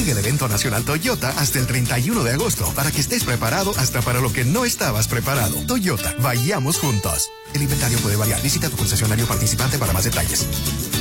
Sigue el evento nacional Toyota hasta el 31 de agosto para que estés preparado hasta para lo que no estabas preparado. Toyota, vayamos juntos. El inventario puede variar. Visita tu concesionario participante para más detalles.